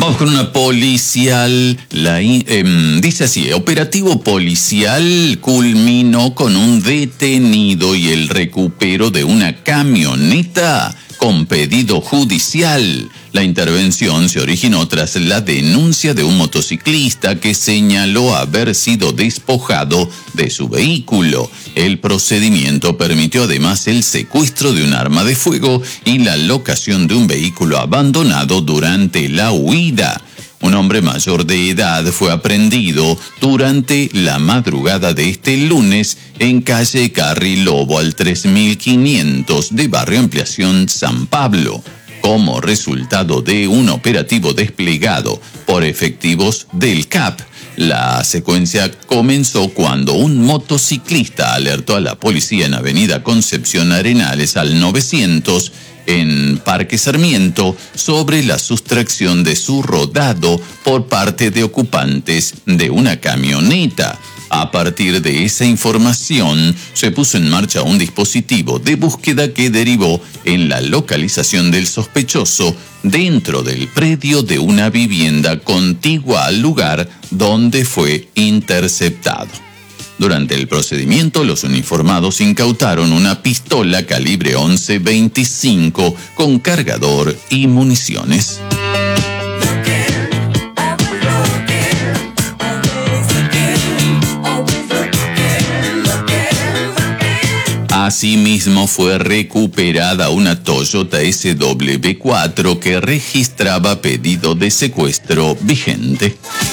Vamos con una policial. Dice así: operativo policial culminó con un detenido y el recupero de una camioneta con pedido judicial. La intervención se originó tras la denuncia de un motociclista que señaló haber sido despojado de su vehículo. El procedimiento permitió además el secuestro de un arma de fuego y la locación de un vehículo abandonado durante la huida. Un hombre mayor de edad fue aprehendido durante la madrugada de este lunes en calle Carrilobo al 3500 de Barrio Ampliación San Pablo, como resultado de un operativo desplegado por efectivos del CAP. La secuencia comenzó cuando un motociclista alertó a la policía en Avenida Concepción Arenales al 900 en Parque Sarmiento sobre la sustracción de su rodado por parte de ocupantes de una camioneta. A partir de esa información, se puso en marcha un dispositivo de búsqueda que derivó en la localización del sospechoso dentro del predio de una vivienda contigua al lugar donde fue interceptado. Durante el procedimiento, los uniformados incautaron una pistola calibre 11.25 con cargador y municiones. Asimismo, fue recuperada una Toyota SW4 que registraba pedido de secuestro vigente.